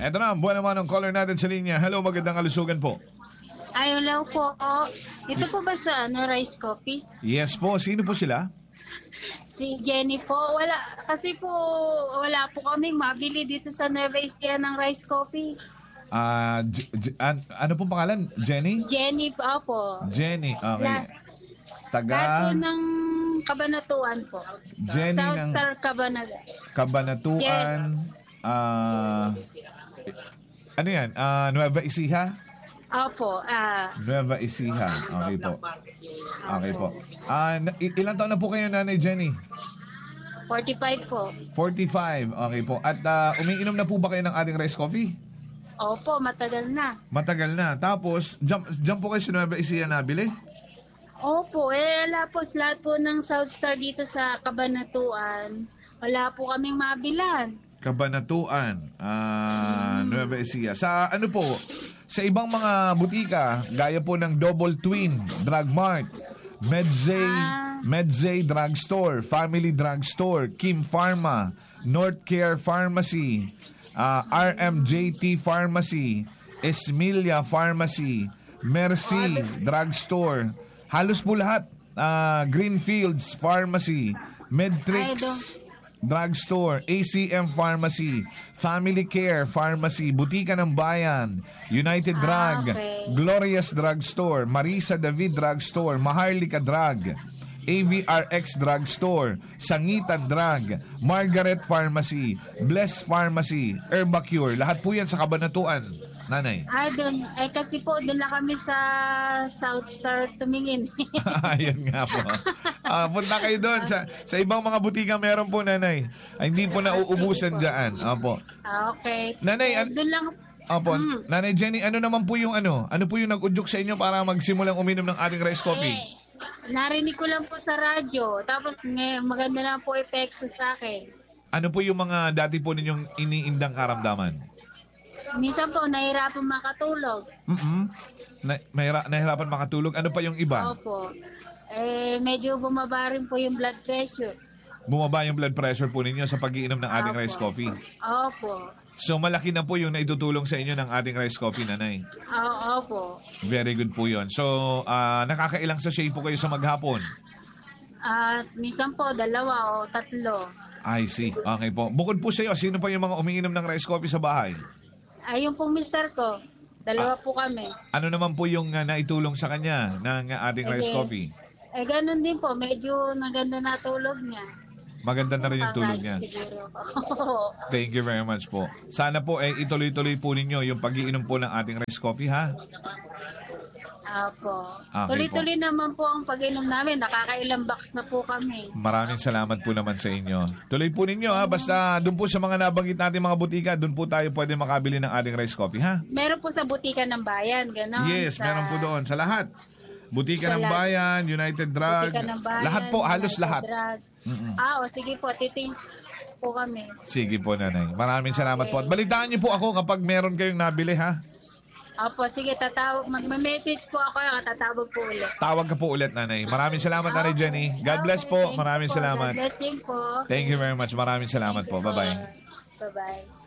Eto na, buwan naman ang caller natin sa linya. Hello, magandang kalusugan po. Ay, hello po. Ito po ba sa Rice Coffee? Yes po, sino po sila? Si Jenny po. Kasi po, wala po kaming mabili dito sa Nueva Ecija ng Rice Coffee. Ano pong pangalan? Jenny? Jenny po. Jenny, okay. Lahat po ng Kabanatuan po. Jenny ng Southstar Kabanatuan. Ano yan? Nueva Ecija? Opo. Nueva Ecija. Okay po. Okay po. Ilang taon na po kayo, Nanay Jenny? 45 po. 45. Okay po. At umiinom na po ba kayo ng ating rice coffee? Opo, matagal na. Matagal na. Tapos, jump po kayo sa Nueva Ecija nabili? Opo, wala po. Lahat po ng Southstar dito sa Kabanatuan. Wala po kaming mabilan. Kabanatuan, Nueva Ecija. Sa ano po, sa ibang mga butika, gaya po ng Double Twin, Drug Mart, Medzay Drugstore, Family Drugstore, Kim Pharma, North Care Pharmacy, RMJT Pharmacy, Esmilia Pharmacy, Mercy Drugstore, halos po lahat, Greenfields Pharmacy, Medtrix Drugstore, ACM Pharmacy, Family Care Pharmacy, Butika ng Bayan, United Drug, okay. Glorious Drugstore, Marisa David Drugstore, Maharlika Drug, AVRX Drugstore, Sangitan Drug, Margaret Pharmacy, Bless Pharmacy, Herbacure. Lahat po yan sa Kabanatuan, Nanay. Doon. Kasi po, doon lang kami sa Southstar tumingin. Ayun nga po. Punta kayo doon. Sa ibang mga butika meron po, Nanay. Hindi po nauubusan dyan. Opo. Okay. Nanay, doon lang. Opo. Nanay Jenny, ano naman po yung ano? Ano po yung nag-udyok sa inyo para magsimulang uminom ng ating rice coffee? Narinig ko lang po sa radyo. Tapos maganda na po epekto sa akin. Ano po yung mga dati po ninyong iniindang karamdaman? Minsan po, nahirapan makatulog. Nahirapan makatulog. Ano pa yung iba? Opo. Medyo bumaba rin po yung blood pressure. Bumaba yung blood pressure po ninyo sa pag-iinom ng ating rice coffee? Opo. So, malaki na po yung naitutulong sa inyo ng ating rice coffee, Nanay? Opo. Very good po yun. So, nakakailang sachet po kayo sa maghapon? Minsan po, 2 o 3. I see. Okay po. Bukod po sa iyo, sino pa yung mga umiinom ng rice coffee sa bahay? Yung pong mister ko. 2 po kami. Ano naman po yung naitulong sa kanya ng ating rice coffee? Ganun din po. Medyo maganda na tulog niya. Maganda na rin yung tulog niya. Siguro. Thank you very much po. Sana po ituloy-tuloy po ninyo yung pag-iinom po ng ating rice coffee, ha? Apo. Okay Tuloy-tuloy naman po ang pag-inom namin. Nakakailang box na po kami. Maraming salamat po naman sa inyo. Tuloy po ninyo, ha? Basta doon po sa mga nabanggit natin mga butika, doon po tayo pwede makabili ng ating rice coffee, ha? Meron po sa butika ng bayan, gano'n. Yes, meron po doon. Sa lahat. Butika ng Bayan, United Drug. Butika ng Bayan, lahat po, halos United lahat. Drug. Sige po. Titing po kami. Sige po, Nanay. Maraming salamat po. At balitaan niyo po ako kapag meron kayong nabili, ha? Opo, sige, magme-message po ako, tatawag po ulit. Tawag ka po ulit, Nanay. Maraming salamat, Nanay Jenny. God bless po. Maraming salamat. God bless din po. Thank you very much. Maraming salamat po. Bye-bye. Bye-bye.